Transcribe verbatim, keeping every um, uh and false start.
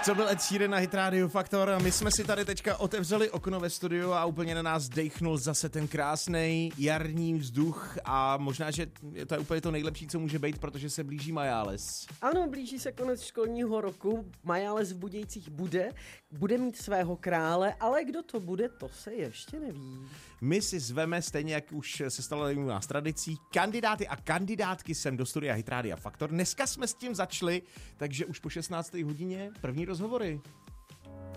To byl Ed Sheeran na Hit Radio Faktor a my jsme si tady teďka otevřeli okno ve studiu a úplně na nás dejchnul zase ten krásný jarní vzduch a možná, že to je úplně to nejlepší, co může být, protože se blíží Majáles. Ano, blíží se konec školního roku, Majáles v Budějcích bude, bude mít svého krále, ale kdo to bude, to se ještě neví. My si zveme, stejně jak už se stalo u nás tradicí, kandidáty a kandidátky sem do studia Hit Radio Faktor. Dneska jsme s tím začali, takže už po šestnácté hodině první rozhovory.